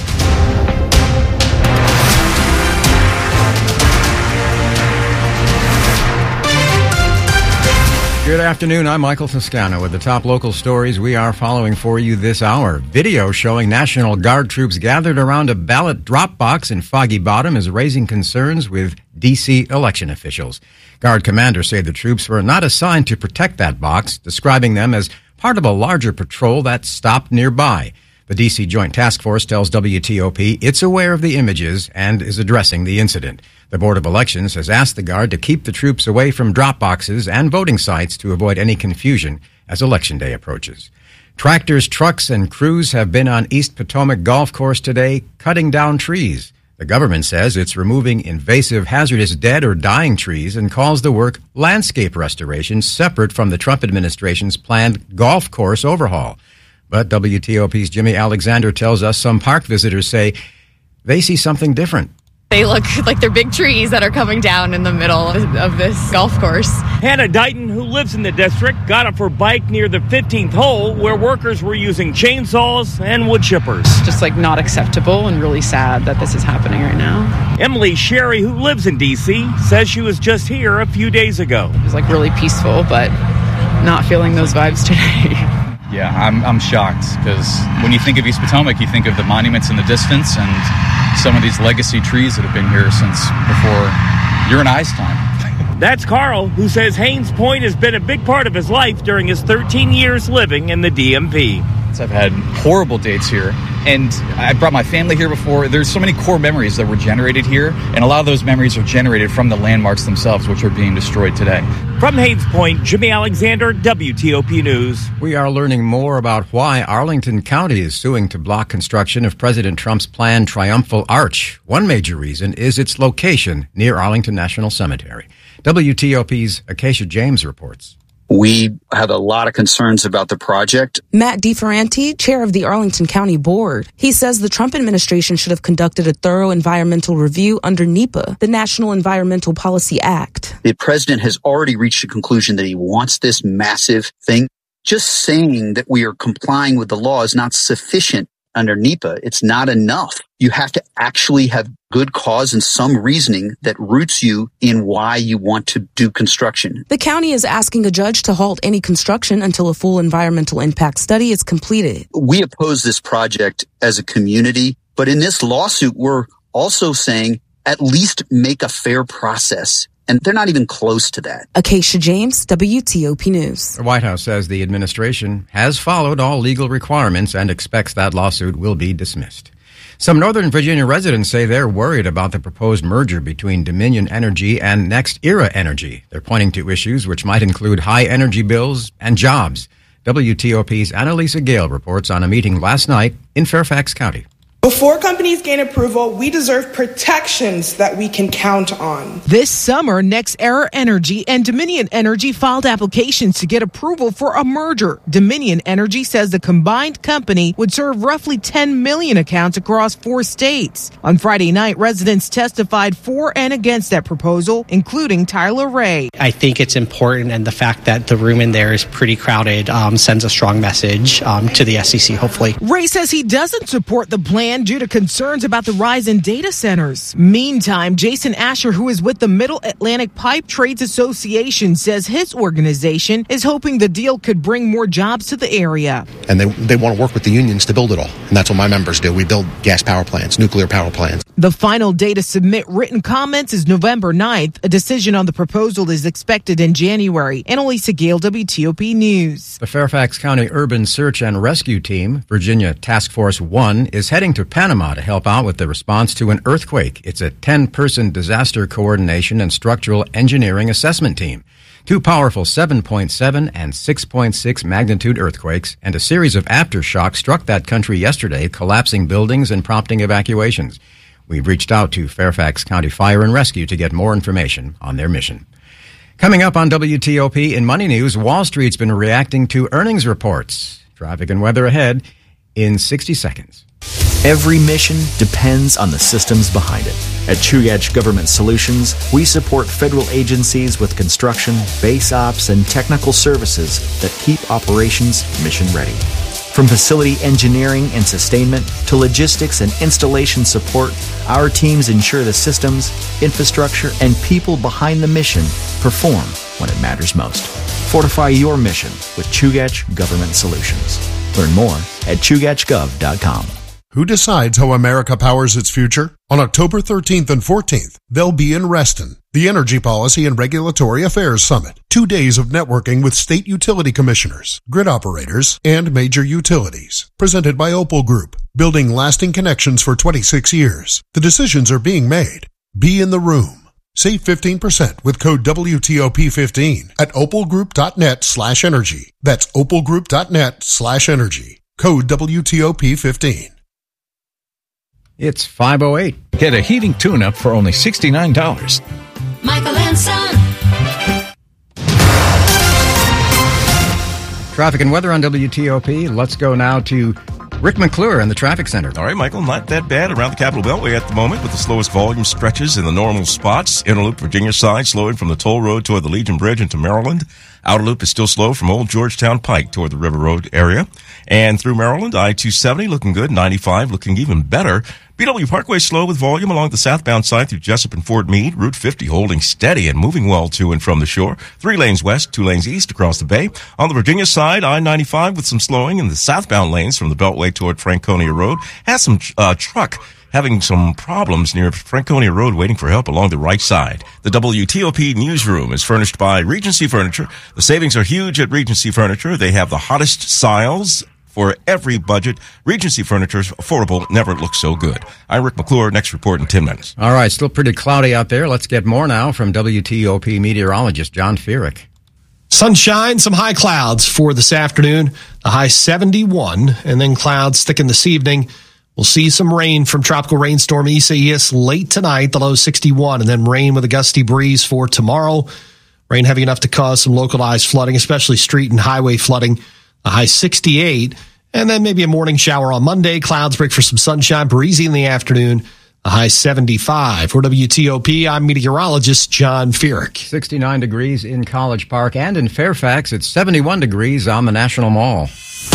Good afternoon. I'm Michael Toscano with the top local stories we are following for you this hour. Video showing National Guard troops gathered around a ballot drop box in Foggy Bottom is raising concerns with D C election officials. Guard commanders say the troops were not assigned to protect that box, describing them as part of a larger patrol that stopped nearby. The D C Joint Task Force tells W T O P it's aware of the images and is addressing the incident. The Board of Elections has asked the Guard to keep the troops away from drop boxes and voting sites to avoid any confusion as Election Day approaches. Tractors, trucks, and crews have been on East Potomac Golf Course today cutting down trees. The government says it's removing invasive, hazardous dead or dying trees and calls the work landscape restoration separate from the Trump administration's planned golf course overhaul. But W T O P's Jimmy Alexander tells us some park visitors say they see something different. They look like they're big trees that are coming down in the middle of this golf course. Hannah Dighton, who lives in the district, got off her bike near the fifteenth hole where workers were using chainsaws and wood chippers. Just like not acceptable and really sad that this is happening right now. Emily Sherry, who lives in D C, says she was just here a few days ago. It was like really peaceful, but not feeling those vibes today. Yeah, I'm I'm shocked because when you think of East Potomac, you think of the monuments in the distance and some of these legacy trees that have been here since before your and I's time. That's Carl, who says Haynes Point has been a big part of his life during his thirteen years living in the D M V. I've had horrible dates here, and I brought my family here before. There's so many core memories that were generated here, and a lot of those memories are generated from the landmarks themselves, which are being destroyed today. From Haynes Point, Jimmy Alexander, W T O P News. We are learning more about why Arlington County is suing to block construction of President Trump's planned Triumphal Arch. One major reason is its location near Arlington National Cemetery. W T O P's Acacia James reports. We have a lot of concerns about the project. Matt DeFerranti, chair of the Arlington County Board, he says the Trump administration should have conducted a thorough environmental review under NEPA, the National Environmental Policy Act. The president has already reached a conclusion that he wants this massive thing. Just saying that we are complying with the law is not sufficient under NEPA. It's not enough. You have to actually have good cause and some reasoning that roots you in why you want to do construction. The county is asking a judge to halt any construction until a full environmental impact study is completed. We oppose this project as a community, but in this lawsuit, we're also saying at least make a fair process. And they're not even close to that. Acacia James, W T O P News. The White House says the administration has followed all legal requirements and expects that lawsuit will be dismissed. Some Northern Virginia residents say they're worried about the proposed merger between Dominion Energy and NextEra Energy. They're pointing to issues which might include high energy bills and jobs. W T O P's Annalisa Gale reports on a meeting last night in Fairfax County. Before companies gain approval, we deserve protections that we can count on. This summer, NextEra Energy and Dominion Energy filed applications to get approval for a merger. Dominion Energy says the combined company would serve roughly ten million accounts across four states. On Friday night, residents testified for and against that proposal, including Tyler Ray. I think it's important, and the fact that the room in there is pretty crowded um, sends a strong message um, to the S E C, hopefully. Ray says he doesn't support the plan due to concerns about the rise in data centers. Meantime, Jason Asher, who is with the Middle Atlantic Pipe Trades Association, says his organization is hoping the deal could bring more jobs to the area. And they, they want to work with the unions to build it all. And that's what my members do. We build gas power plants, nuclear power plants. The final day to submit written comments is November ninth. A decision on the proposal is expected in January. Annalisa Gale, W T O P News. The Fairfax County Urban Search and Rescue Team, Virginia Task Force One, is heading to Panama to help out with the response to an earthquake. It's a ten-person disaster coordination and structural engineering assessment team. Two powerful seven point seven and six point six magnitude earthquakes and a series of aftershocks struck that country yesterday, collapsing buildings and prompting evacuations. We've reached out to Fairfax County Fire and Rescue to get more information on their mission. Coming up on W T O P in Money News, Wall Street's been reacting to earnings reports. Traffic and weather ahead in sixty seconds. Every mission depends on the systems behind it. At True Edge Government Solutions, we support federal agencies with construction, base ops, and technical services that keep operations mission ready. From facility engineering and sustainment to logistics and installation support, our teams ensure the systems, infrastructure, and people behind the mission perform when it matters most. Fortify your mission with Chugach Government Solutions. Learn more at chugach gov dot com. Who decides how America powers its future? On October thirteenth and fourteenth, they'll be in Reston, the Energy Policy and Regulatory Affairs Summit. Two days of networking with state utility commissioners, grid operators, and major utilities. Presented by Opal Group, building lasting connections for twenty-six years. The decisions are being made. Be in the room. Save fifteen percent with code W T O P fifteen at opalgroup.net slash energy. That's opalgroup.net slash energy. Code W T O P fifteen. It's five oh eight. Get a heating tune-up for only sixty-nine dollars. Michael and Son. Traffic and weather on W T O P. Let's go now to Rick McClure in the traffic center. All right, Michael, not that bad around the Capitol Beltway at the moment with the slowest volume stretches in the normal spots. Inner Loop, Virginia side, slowing from the toll road toward the Legion Bridge into Maryland. Outer Loop is still slow from Old Georgetown Pike toward the River Road area. And through Maryland, I two seventy looking good, ninety-five looking even better. B W Parkway slow with volume along the southbound side through Jessup and Fort Meade. Route fifty holding steady and moving well to and from the shore. Three lanes west, two lanes east across the bay. On the Virginia side, I ninety-five with some slowing in the southbound lanes from the Beltway toward Franconia Road. Has some uh, truck having some problems near Franconia Road waiting for help along the right side. The W T O P newsroom is furnished by Regency Furniture. The savings are huge at Regency Furniture. They have the hottest styles for every budget. Regency Furniture's affordable never looks so good. I'm Rick McClure. Next report in ten minutes. All right, still pretty cloudy out there. Let's get more now from W T O P meteorologist John Feerick. Sunshine, some high clouds for this afternoon. The high seventy-one, and then clouds thicken this evening. We'll see some rain from tropical rainstorm Isaias late tonight, the low sixty-one, and then rain with a gusty breeze for tomorrow. Rain heavy enough to cause some localized flooding, especially street and highway flooding. A high sixty-eight, and then maybe a morning shower on Monday. Clouds break for some sunshine, breezy in the afternoon. A high seventy-five. For W T O P, I'm meteorologist John Feerick. sixty-nine degrees in College Park, and in Fairfax, it's seventy-one degrees on the National Mall.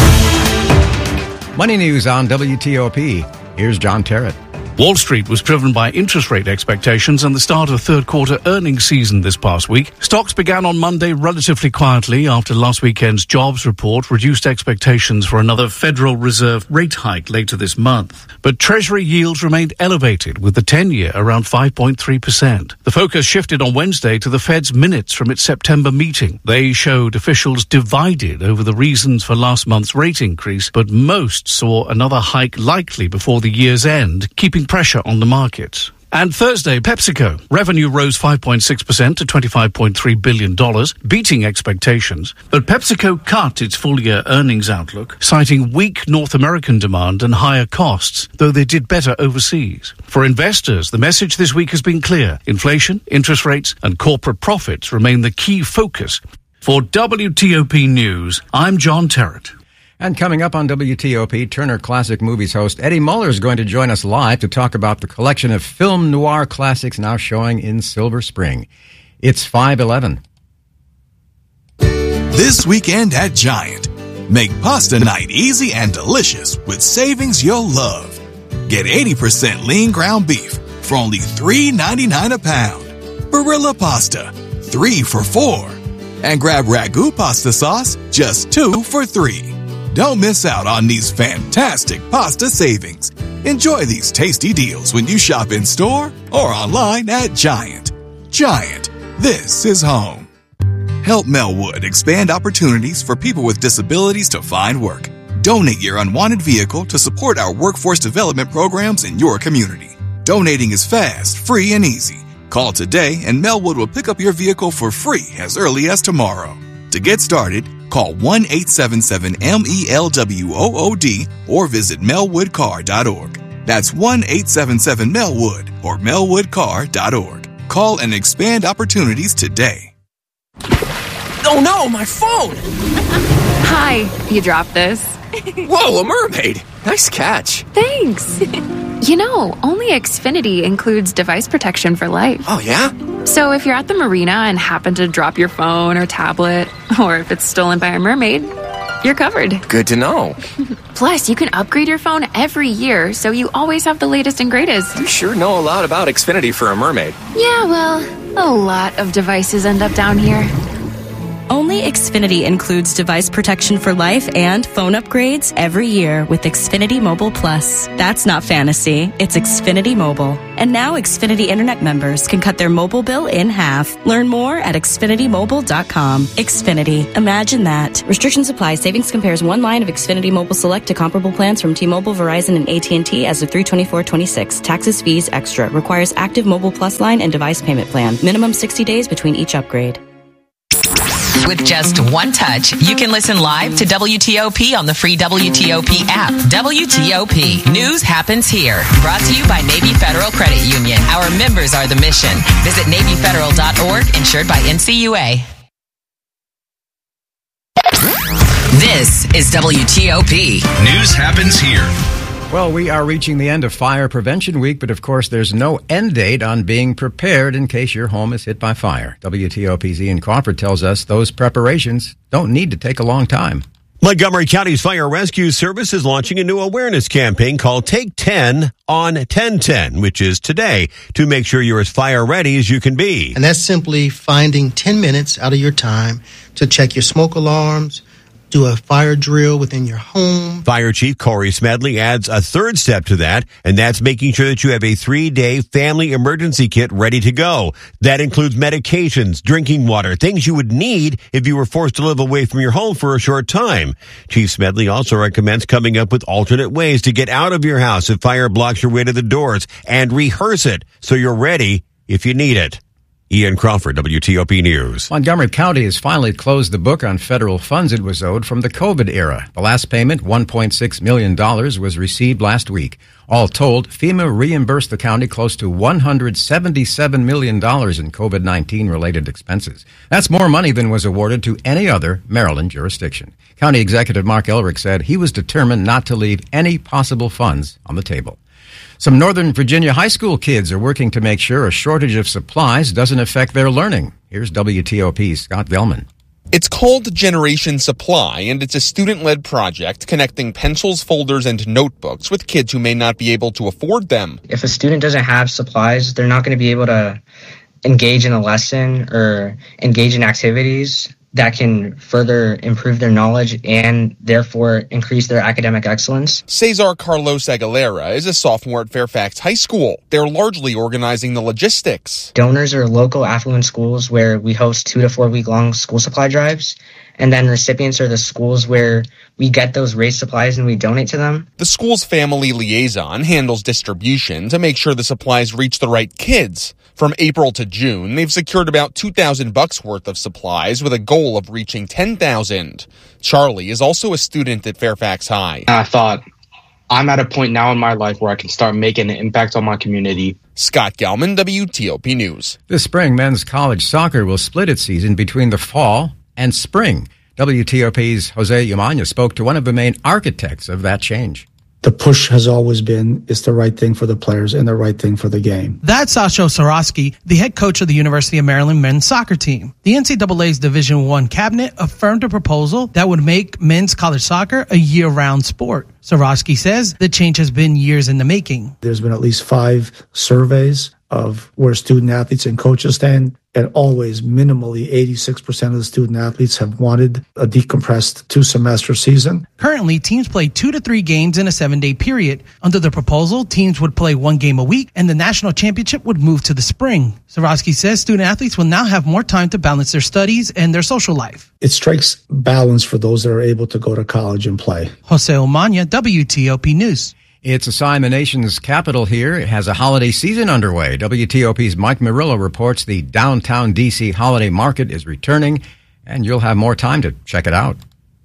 Money news on W T O P. Here's John Terrett. Wall Street was driven by interest rate expectations and the start of third quarter earnings season this past week. Stocks began on Monday relatively quietly after last weekend's jobs report reduced expectations for another Federal Reserve rate hike later this month. But Treasury yields remained elevated, with the ten-year around five point three percent. The focus shifted on Wednesday to the Fed's minutes from its September meeting. They showed officials divided over the reasons for last month's rate increase, but most saw another hike likely before the year's end, keeping pressure on the markets. And Thursday, PepsiCo. Revenue rose five point six percent to twenty-five point three billion dollars, beating expectations. But PepsiCo cut its full-year earnings outlook, citing weak North American demand and higher costs, though they did better overseas. For investors, the message this week has been clear. Inflation, interest rates, and corporate profits remain the key focus. For W T O P News, I'm John Terrett. And coming up on W T O P, Turner Classic Movies host Eddie Muller is going to join us live to talk about the collection of film noir classics now showing in Silver Spring. It's five eleven. This weekend at Giant, make pasta night easy and delicious with savings you'll love. Get eighty percent lean ground beef for only three ninety-nine a pound. Barilla pasta, three for four. And grab Ragu pasta sauce, just two for three. Don't miss out on these fantastic pasta savings. Enjoy these tasty deals when you shop in store or online at Giant. Giant, this is home. Help Melwood expand opportunities for people with disabilities to find work. Donate your unwanted vehicle to support our workforce development programs in your community. Donating is fast, free, and easy. Call today and Melwood will pick up your vehicle for free as early as tomorrow. To get started, call one eight seven seven M E L W O O D or visit melwood car dot org. That's one eight seven seven Melwood or melwood car dot org. Call and expand opportunities today. Oh no, my phone! Hi, you dropped this. Whoa, a mermaid! Nice catch. Thanks. You know, only Xfinity includes device protection for life. Oh, yeah? So if you're at the marina and happen to drop your phone or tablet, or if it's stolen by a mermaid, you're covered. Good to know. Plus, you can upgrade your phone every year, so you always have the latest and greatest. You sure know a lot about Xfinity for a mermaid. Yeah, well, a lot of devices end up down here. Only Xfinity includes device protection for life and phone upgrades every year with Xfinity Mobile Plus. That's not fantasy, it's Xfinity Mobile. And now Xfinity Internet members can cut their mobile bill in half. Learn more at xfinity mobile dot com. Xfinity. Imagine that. Restrictions apply. Savings compares one line of Xfinity Mobile Select to comparable plans from T-Mobile, Verizon, and A T and T as of three twenty-four twenty-six. Taxes, fees, extra. Requires active Mobile Plus line and device payment plan. Minimum sixty days between each upgrade. With just one touch, you can listen live to W T O P on the free W T O P app. W T O P. News happens here. Brought to you by Navy Federal Credit Union. Our members are the mission. Visit navy federal dot org, insured by N C U A. This is W T O P. News happens here. Well, we are reaching the end of Fire Prevention Week, but of course there's no end date on being prepared in case your home is hit by fire. W T O P's Ian Crawford tells us those preparations don't need to take a long time. Montgomery County's Fire Rescue Service is launching a new awareness campaign called Take ten on ten ten, which is today, to make sure you're as fire ready as you can be. And that's simply finding ten minutes out of your time to check your smoke alarms, do a fire drill within your home. Fire Chief Corey Smedley adds a third step to that, and that's making sure that you have a three-day family emergency kit ready to go. That includes medications, drinking water, things you would need if you were forced to live away from your home for a short time. Chief Smedley also recommends coming up with alternate ways to get out of your house if fire blocks your way to the doors, and rehearse it so you're ready if you need it. Ian Crawford, W T O P News. Montgomery County has finally closed the book on federal funds it was owed from the COVID era. The last payment, one point six million dollars, was received last week. All told, FEMA reimbursed the county close to one hundred seventy-seven million dollars in COVID nineteen related expenses. That's more money than was awarded to any other Maryland jurisdiction. County Executive Mark Elrick said he was determined not to leave any possible funds on the table. Some Northern Virginia high school kids are working to make sure a shortage of supplies doesn't affect their learning. Here's W T O P's Scott Gelman. It's called Generation Supply, and it's a student-led project connecting pencils, folders, and notebooks with kids who may not be able to afford them. If a student doesn't have supplies, they're not going to be able to engage in a lesson or engage in activities that can further improve their knowledge and therefore increase their academic excellence. Cesar Carlos Aguilera is a sophomore at Fairfax High School. They're largely organizing the logistics. Donors are local affluent schools where we host two to four week long school supply drives. And then recipients are the schools where we get those race supplies and we donate to them. The school's family liaison handles distribution to make sure the supplies reach the right kids. From April to June, they've secured about two thousand bucks worth of supplies with a goal of reaching ten thousand. Charlie is also a student at Fairfax High. I thought, I'm at a point now in my life where I can start making an impact on my community. Scott Gelman, W T O P News. This spring, men's college soccer will split its season between the fall and spring. W T O P's Jose Umana spoke to one of the main architects of that change. The push has always been, it's the right thing for the players and the right thing for the game. That's Sasho Sorosky, the head coach of the University of Maryland men's soccer team. The N C double A's Division One cabinet affirmed a proposal that would make men's college soccer a year-round sport. Sorosky says the change has been years in the making. There's been at least five surveys of where student athletes and coaches stand, and always minimally eighty-six percent of the student athletes have wanted a decompressed two-semester season. Currently, teams play two to three games in a seven-day period. Under the proposal, teams would play one game a week, and the national championship would move to the spring. Sorosky says student athletes will now have more time to balance their studies and their social life. It strikes balance for those that are able to go to college and play. Jose Umana, W T O P News. It's a sign the nation's capital here. It has a holiday season underway. W T O P's Mike Murillo reports the downtown D C holiday market is returning, and you'll have more time to check it out.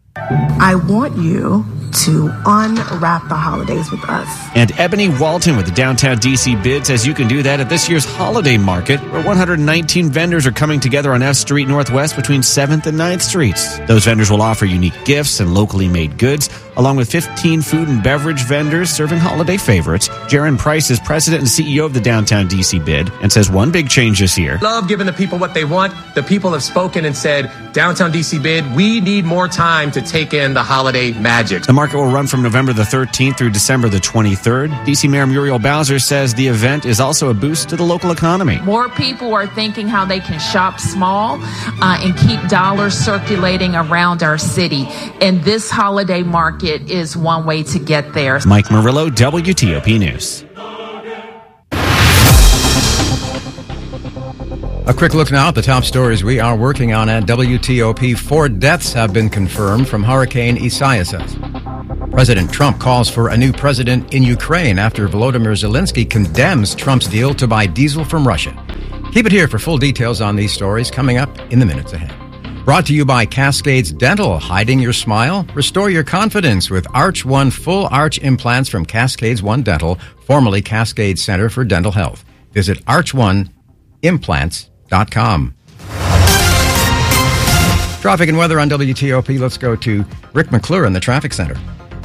I want you to unwrap the holidays with us. And Ebony Walton with the Downtown D C Bid says you can do that at this year's holiday market, where one hundred nineteen vendors are coming together on F Street Northwest between seventh and ninth Streets. Those vendors will offer unique gifts and locally made goods, along with fifteen food and beverage vendors serving holiday favorites. Jaron Price is president and C E O of the Downtown D C Bid and says one big change this year. Love giving the people what they want. The people have spoken and said, Downtown D C Bid, we need more time to take in the holiday magic. The market will run from November the thirteenth through December the twenty-third. D C Mayor Muriel Bowser says the event is also a boost to the local economy. More people are thinking how they can shop small uh, and keep dollars circulating around our city. And this holiday market is one way to get there. Mike Murillo, W T O P News. A quick look now at the top stories we are working on at W T O P. Four deaths have been confirmed from Hurricane Isaias. President Trump calls for a new president in Ukraine after Volodymyr Zelensky condemns Trump's deal to buy diesel from Russia. Keep it here for full details on these stories coming up in the minutes ahead. Brought to you by Cascades Dental. Hiding your smile? Restore your confidence with Arch One full arch implants from Cascades One Dental, formerly Cascade Center for Dental Health. Visit arch one implants dot com. Traffic and weather on W T O P. Let's go to Rick McClure in the traffic center.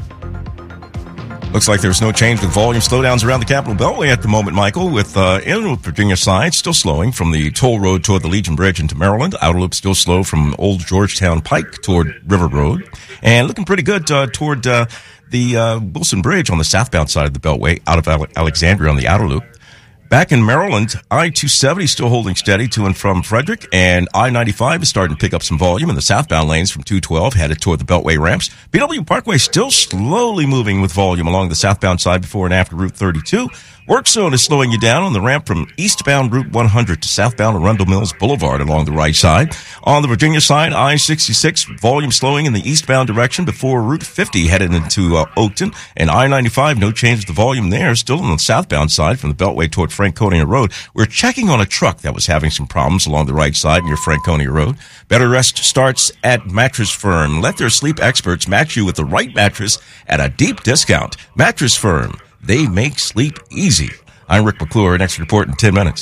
Looks like there's no change with volume slowdowns around the Capitol Beltway at the moment, Michael, with uh, Inner Loop Virginia side still slowing from the toll road toward the Legion Bridge into Maryland. Outer Loop still slow from Old Georgetown Pike toward River Road. And looking pretty good uh, toward uh, the uh, Wilson Bridge on the southbound side of the Beltway out of Ale- Alexandria on the Outer Loop. Back in Maryland, I two seventy still holding steady to and from Frederick, and I ninety-five is starting to pick up some volume in the southbound lanes from two twelve headed toward the Beltway ramps. B W Parkway still slowly moving with volume along the southbound side before and after Route thirty-two. Work zone is slowing you down on the ramp from eastbound Route one hundred to southbound Arundel Mills Boulevard along the right side. On the Virginia side, I sixty-six, volume slowing in the eastbound direction before Route fifty headed into uh, Oakton. And I ninety-five, no change to the volume there, still on the southbound side from the Beltway toward Franconia Road. We're checking on a truck that was having some problems along the right side near Franconia Road. Better rest starts at Mattress Firm. Let their sleep experts match you with the right mattress at a deep discount. Mattress Firm. They make sleep easy. I'm Rick McClure. Next report in ten minutes.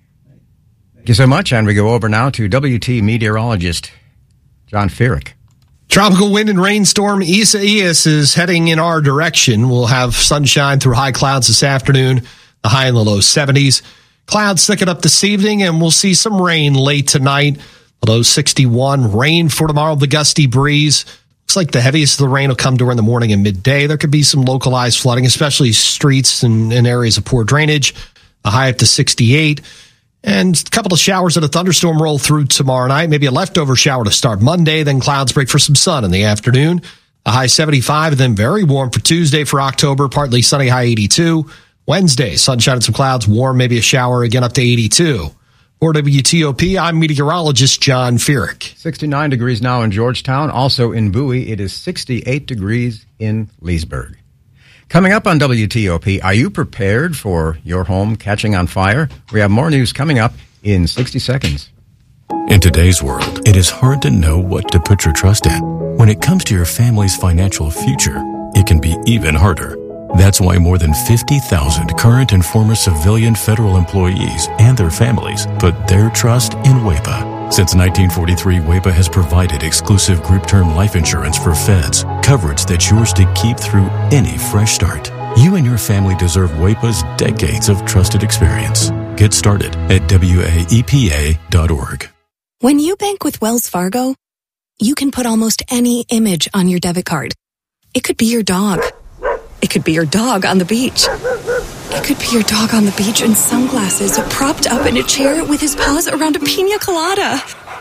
Thank you so much. And we go over now to W T meteorologist John Feerick. Tropical wind and rainstorm Isaias is heading in our direction. We'll have sunshine through high clouds this afternoon, the high in the low seventies. Clouds thicken up this evening, and we'll see some rain late tonight. The low sixty-one. Rain for tomorrow, the gusty breeze. Looks like the heaviest of the rain will come during the morning and midday. There could be some localized flooding, especially streets and, and areas of poor drainage. A high up to sixty-eight. And a couple of showers and a thunderstorm roll through tomorrow night. Maybe a leftover shower to start Monday. Then clouds break for some sun in the afternoon. A high seventy-five, and then very warm for Tuesday for October. Partly sunny, high eighty-two. Wednesday, sunshine and some clouds, warm, maybe a shower, again up to eighty-two. For W T O P, I'm meteorologist John Feerick. sixty-nine degrees now in Georgetown. Also in Bowie, it is sixty-eight degrees in Leesburg. Coming up on W T O P, are you prepared for your home catching on fire? We have more news coming up in sixty seconds. In today's world, it is hard to know what to put your trust in. When it comes to your family's financial future, it can be even harder. That's why more than fifty thousand current and former civilian federal employees and their families put their trust in WAEPA. Since nineteen forty-three, WAEPA has provided exclusive group term life insurance for feds, coverage that's yours to keep through any fresh start. You and your family deserve WAEPA's decades of trusted experience. Get started at W A E P A dot org. When you bank with Wells Fargo, you can put almost any image on your debit card. It could be your dog. It could be your dog on the beach. It could be your dog on the beach in sunglasses, propped up in a chair with his paws around a pina colada.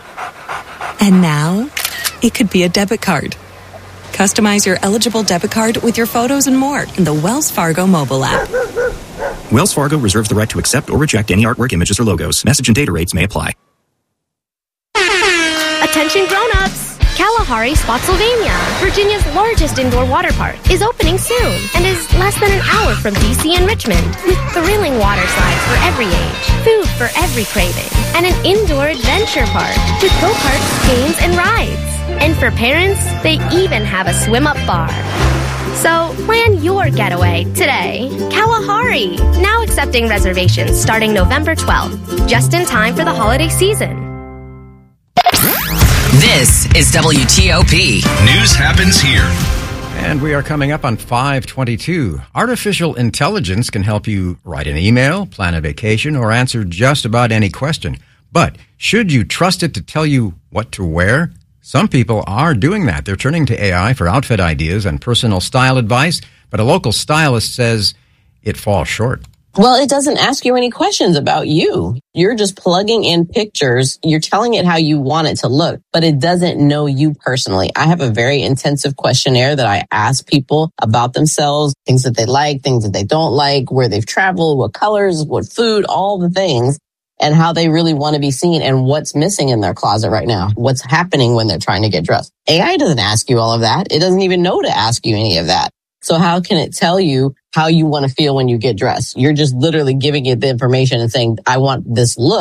And now, it could be a debit card. Customize your eligible debit card with your photos and more in the Wells Fargo mobile app. Wells Fargo reserves the right to accept or reject any artwork, images, or logos. Message and data rates may apply. Attention grown-ups! Kalahari Spotsylvania, Virginia's largest indoor water park, is opening soon and is less than an hour from D C and Richmond, with thrilling water slides for every age, food for every craving, and an indoor adventure park with go-karts, games, and rides. And for parents, they even have a swim-up bar. So plan your getaway today. Kalahari, now accepting reservations starting November twelfth, just in time for the holiday season. This is W T O P. News happens here. And we are coming up on five twenty-two. Artificial intelligence can help you write an email, plan a vacation, or answer just about any question. But should you trust it to tell you what to wear? Some people are doing that. They're turning to A I for outfit ideas and personal style advice, but a local stylist says it falls short. Well, it doesn't ask you any questions about you. You're just plugging in pictures. You're telling it how you want it to look, but it doesn't know you personally. I have a very intensive questionnaire that I ask people about themselves, things that they like, things that they don't like, where they've traveled, what colors, what food, all the things, and how they really want to be seen and what's missing in their closet right now, what's happening when they're trying to get dressed. A I doesn't ask you all of that. It doesn't even know to ask you any of that. So how can it tell you how you want to feel when you get dressed? You're just literally giving it the information and saying, I want this look.